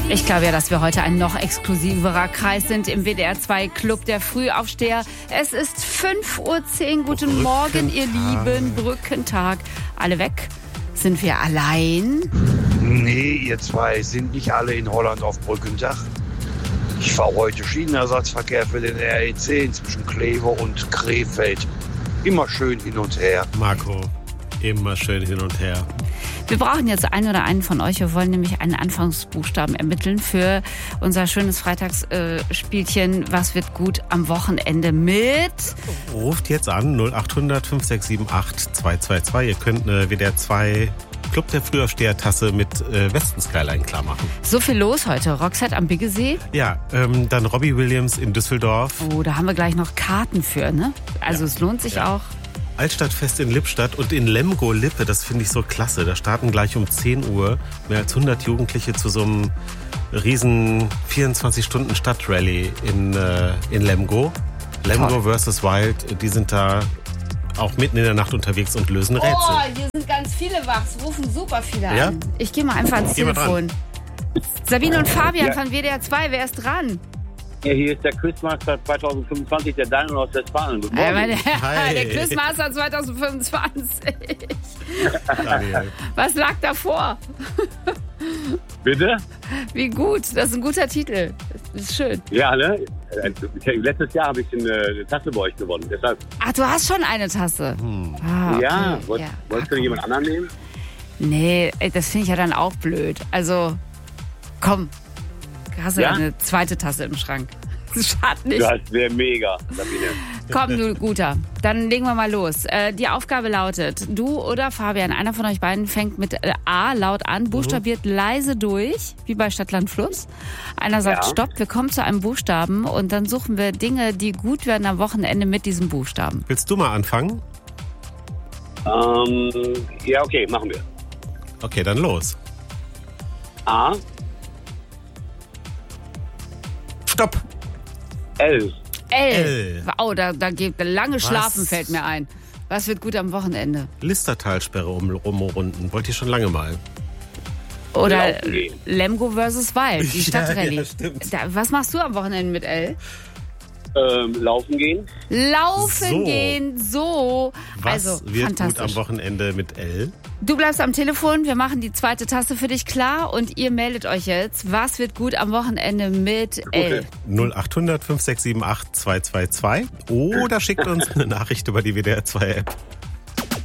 Ich glaube ja, dass wir heute ein noch exklusiverer Kreis sind im WDR 2 Club der Frühaufsteher. Es ist 5:10 Uhr. Guten Morgen, ihr Lieben. Brückentag. Alle weg? Sind wir allein? Nee, ihr zwei sind nicht alle in Holland auf Brückentag. Ich fahre heute Schienenersatzverkehr für den RE10 zwischen Kleve und Krefeld. Immer schön hin und her. Marco, immer schön hin und her. Wir brauchen jetzt einen oder einen von euch. Wir wollen nämlich einen Anfangsbuchstaben ermitteln für unser schönes Freitagsspielchen. Was wird gut am Wochenende mit? Ruft jetzt an 0800 5678 222. Ihr könnt eine WDR 2 Club der Frühaufsteher-Tasse mit Westen Skyline klar machen. So viel los heute. Roxette am Biggesee. Ja, dann Robbie Williams in Düsseldorf. Oh, da haben wir gleich noch Karten für, ne? Also ja. Es lohnt sich auch. Altstadtfest in Lippstadt und in Lemgo-Lippe, das finde ich so klasse. Da starten gleich um 10 Uhr mehr als 100 Jugendliche zu so einem riesen 24-Stunden-Stadtrally in Lemgo. Lemgo versus Wild, die sind da auch mitten in der Nacht unterwegs und lösen Rätsel. Oh, hier sind ganz viele wach, es rufen super viele Ja? an. Ich gehe mal einfach ans Telefon. Sabine und Fabian von WDR 2, wer ist dran? Ja, hier ist der Quizmaster 2025, der Daniel aus Westfalen. Guten Morgen. Hi. Der Quizmaster 2025. Daniel. Was lag davor? Bitte? Wie gut, das ist ein guter Titel. Das ist schön. Ja, ne? Letztes Jahr habe ich eine Tasse bei euch gewonnen. Deshalb. Ach, du hast schon eine Tasse. Ah, okay. Ja, wolltest du jemand anderen nehmen? Nee, das finde ich ja dann auch blöd. Also, komm. Hast du eine zweite Tasse im Schrank? Das schadet nicht. Das wäre mega, Sabine. Komm, du Guter. Dann legen wir mal los. Die Aufgabe lautet, du oder Fabian, einer von euch beiden fängt mit A laut an, buchstabiert leise durch, wie bei Stadt, Land, Fluss. Einer sagt Stopp, wir kommen zu einem Buchstaben und dann suchen wir Dinge, die gut werden am Wochenende mit diesem Buchstaben. Willst du mal anfangen? Ja, okay, machen wir. Okay, dann los. A. Stopp! L. L. Oh, da geht lange Schlafen, fällt mir ein. Was wird gut am Wochenende? Listertalsperre umrunden. Wollte ich schon lange mal. Oder Lemgo versus Wild, die Stadtrallye. Ja, stimmt. Was machst du am Wochenende mit L? Laufen gehen. Laufen gehen, so. Was also, wird fantastisch. gut am Wochenende mit L? Du bleibst am Telefon, wir machen die zweite Tasse für dich klar und ihr meldet euch jetzt. Was wird gut am Wochenende mit L? 0800 5678 222 oder schickt uns eine Nachricht über die WDR 2 App.